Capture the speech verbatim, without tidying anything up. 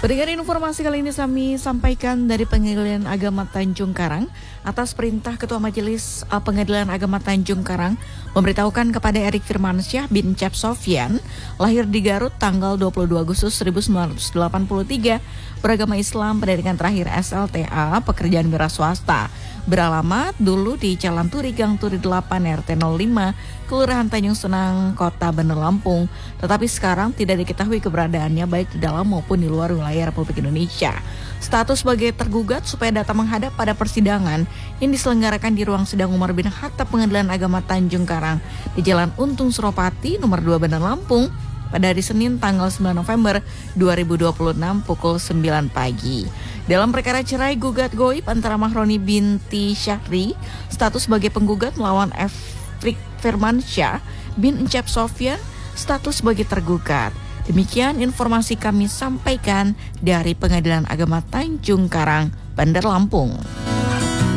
Pendengar, informasi kali ini kami sampaikan dari Pengadilan Agama Tanjung Karang atas perintah Ketua Majelis uh, Pengadilan Agama Tanjung Karang memberitahukan kepada Erik Firmansyah bin Cap Sofyan, lahir di Garut tanggal dua puluh dua Agustus seribu sembilan ratus delapan puluh tiga, beragama Islam, pendidikan terakhir S L T A, pekerjaan wira swasta, beralamat dulu di Jalan Turi, Gang Turi delapan, R T nol lima, Kelurahan Tanjung Senang, Kota Bandar Lampung, tetapi sekarang tidak diketahui keberadaannya baik di dalam maupun di luar wilayah Republik Indonesia. Status sebagai tergugat supaya datang menghadap pada persidangan yang diselenggarakan di ruang sidang Umar bin Khattab Pengadilan Agama Tanjung Karang di Jalan Untung Suropati nomor dua Bandar Lampung pada hari Senin tanggal sembilan November dua ribu dua puluh enam pukul sembilan pagi. Dalam perkara cerai gugat goib antara Mahroni binti Syahri, status sebagai penggugat melawan Erik Firmansyah bin Cap Sofyan, status sebagai tergugat. Demikian informasi kami sampaikan dari Pengadilan Agama Tanjung Karang, Bandar Lampung.